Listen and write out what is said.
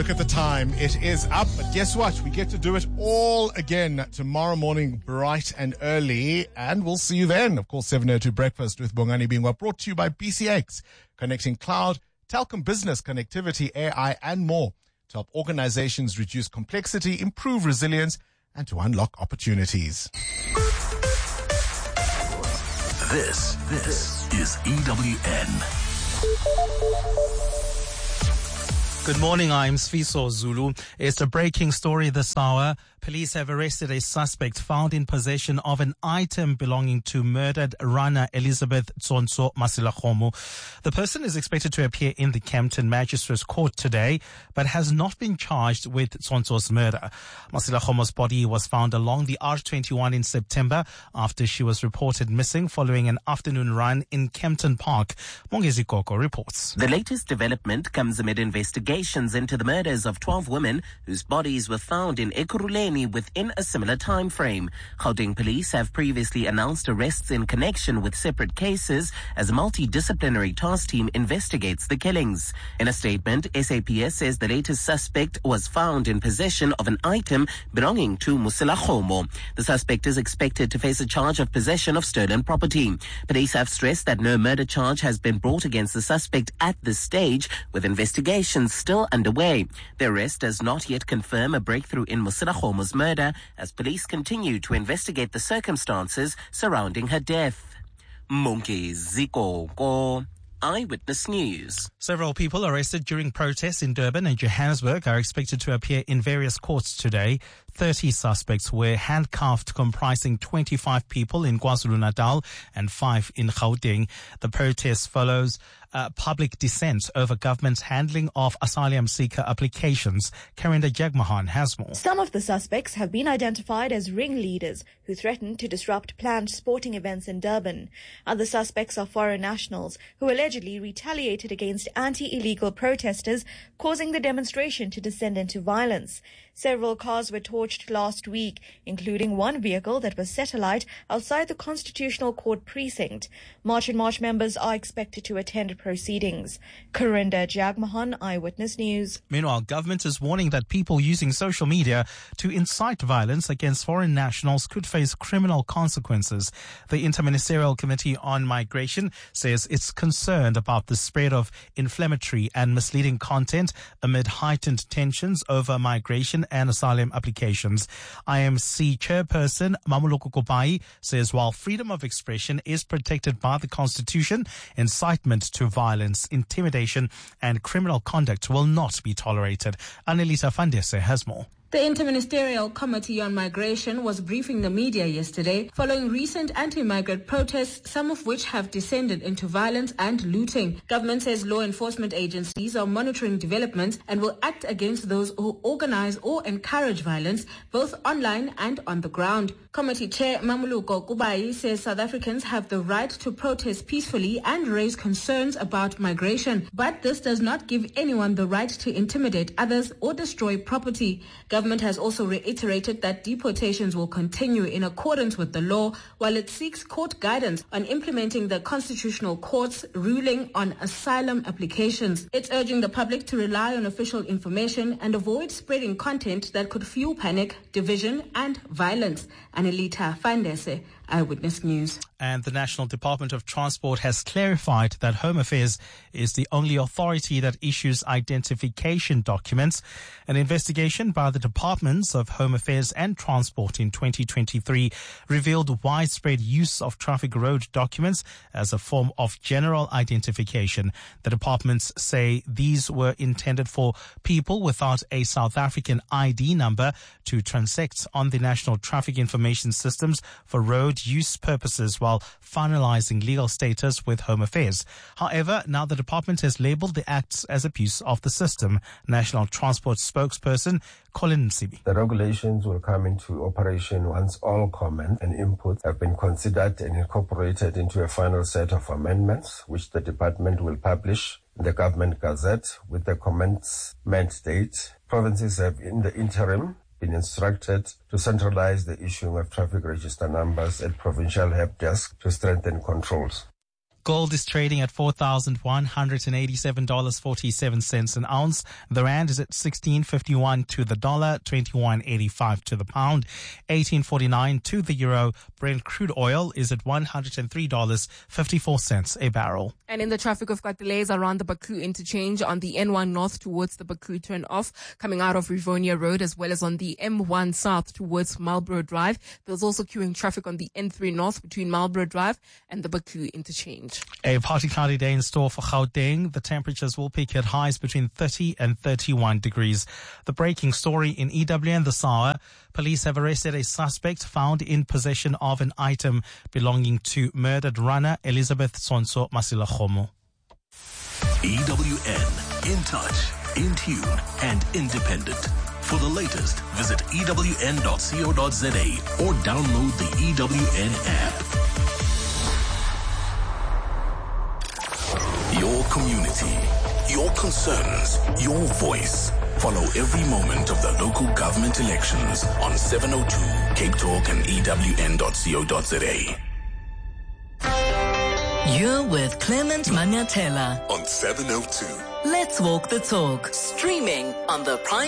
look at the time. It is up, but guess what? We get to do it all again tomorrow morning, bright and early, and we'll see you then. Of course, 7:02 Breakfast with Bongani Bingwa, brought to you by BCX, connecting cloud, telecom business, connectivity, AI, and more to help organizations reduce complexity, improve resilience, and to unlock opportunities. This is EWN. Good morning, I'm Sfiso Zulu. It's a breaking story this hour. Police have arrested a suspect found in possession of an item belonging to murdered Rana Elizabeth Tsonso Masilakhomo. The person is expected to appear in the Kempton Magistrates Court today, but has not been charged with Tsonso's murder. Masilakhomo's body was found along the R21 in September after she was reported missing following an afternoon run in Kempton Park. Mongezi Koko reports. The latest development comes amid investigations into the murders of 12 women whose bodies were found in Ekurhuleni within a similar time frame. Gauteng police have previously announced arrests in connection with separate cases as a multidisciplinary task team investigates the killings. In a statement, SAPS says the latest suspect was found in possession of an item belonging to Masilakhomo. The suspect is expected to face a charge of possession of stolen property. Police have stressed that no murder charge has been brought against the suspect at this stage, with investigations still underway. The arrest does not yet confirm a breakthrough in Masilakhomo's murder, as police continue to investigate the circumstances surrounding her death. Mongezi Koko, Eyewitness News. Several people arrested during protests in Durban and Johannesburg are expected to appear in various courts today. 30 suspects were handcuffed, comprising 25 people in KwaZulu-Natal and 5 in Gauteng. The protest follows public dissent over government's handling of asylum seeker applications. Karinda Jagmohan has more. Some of the suspects have been identified as ringleaders who threatened to disrupt planned sporting events in Durban. Other suspects are foreign nationals who allegedly retaliated against anti-illegal protesters, causing the demonstration to descend into violence. Several cars were torched last week, including one vehicle that was set alight outside the Constitutional Court precinct. March and March members are expected to attend proceedings. Karinda Jagmohan, Eyewitness News. Meanwhile, government is warning that people using social media to incite violence against foreign nationals could face criminal consequences. The Interministerial Committee on Migration says it's concerned about the spread of inflammatory and misleading content amid heightened tensions over migration and asylum applications. IMC chairperson Mamoloko Kopai says while freedom of expression is protected by the Constitution, incitement to violence, intimidation and criminal conduct will not be tolerated. Annelita Fandese has more. The Interministerial Committee on Migration was briefing the media yesterday following recent anti-migrant protests, some of which have descended into violence and looting. Government says law enforcement agencies are monitoring developments and will act against those who organize or encourage violence, both online and on the ground. Committee Chair Mamoluko Kubai says South Africans have the right to protest peacefully and raise concerns about migration, but this does not give anyone the right to intimidate others or destroy property. Government has also reiterated that deportations will continue in accordance with the law, while it seeks court guidance on implementing the Constitutional Court's ruling on asylum applications. It's urging the public to rely on official information and avoid spreading content that could fuel panic, division, and violence. Annelita Fandese, Eyewitness News. And the National Department of Transport has clarified that Home Affairs is the only authority that issues identification documents. An investigation by the Departments of Home Affairs and Transport in 2023 revealed widespread use of traffic road documents as a form of general identification. The departments say these were intended for people without a South African ID number to transact on the National Traffic Information Systems for road use purposes while finalizing legal status with Home Affairs. However, now the department has labeled the acts as abuse of the system. National Transport spokesperson Colin Msibi. The regulations will come into operation once all comments and inputs have been considered and incorporated into a final set of amendments, which the department will publish in the Government Gazette with the commencement date. Provinces have in the interim been instructed to centralize the issuing of traffic register numbers at provincial help desk to strengthen controls. Gold is trading at $4,187.47 an ounce. The rand is at 16.51 to the dollar, 21.85 to the pound, 18.49 to the euro. Brent crude oil is at $103.54 a barrel. And in the traffic, we've got delays around the Baku interchange on the N1 north towards the Baku turn off, coming out of Rivonia Road, as well as on the M1 south towards Marlborough Drive. There's also queuing traffic on the N3 north between Marlborough Drive and the Baku interchange. A partly cloudy day in store for Gauteng. The temperatures will peak at highs between 30 and 31 degrees. The breaking story in EWN this hour. Police have arrested a suspect found in possession of an item belonging to murdered runner Elizabeth Sonso Masilahomo. EWN, in touch, in tune, and independent. For the latest, visit ewn.co.za or download the EWN app. Your community, your concerns, your voice. Follow every moment of the local government elections on 702 Cape Talk and ewn.co.za. You're with Clement Manyathela on 702. Let's walk the talk. Streaming on the Prime